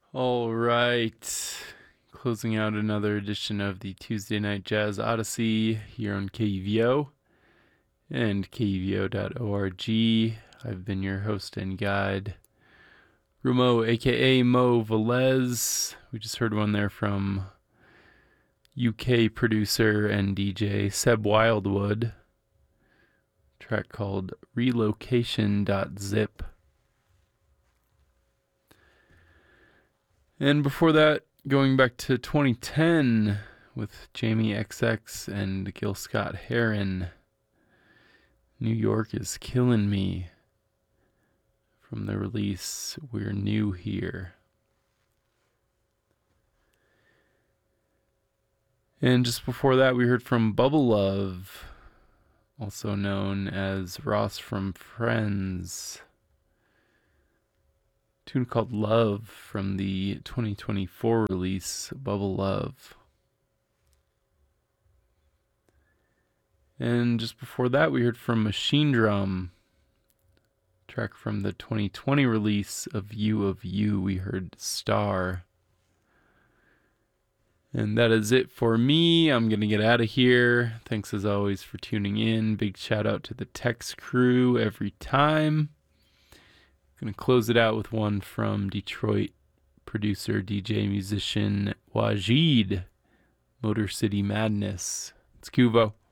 All right. Closing out another edition of the Tuesday Night Jazz Odyssey here on KUVO and KUVO.org. I've been your host and guide, Rumo, aka Mo Velez. We just heard one there from UK producer and DJ Seb Wildwood. Track called Relocation.zip. And before that, going back to 2010 with Jamie XX and Gil Scott Heron. New York is Killing Me, from the release We're New Here. And just before that, we heard from Bubble Love, also known as Ross from Friends. Tune called Love from the 2024 release Bubble Love. And just before that, we heard from Machine Drum, track from the 2020 release of You. We heard Star. And that is it for me. I'm going to get out of here. Thanks as always for tuning in. Big shout out to the Tex crew every time. Going to close it out with one from Detroit producer, DJ, musician Wajid, Motor City Madness. It's Kuvo.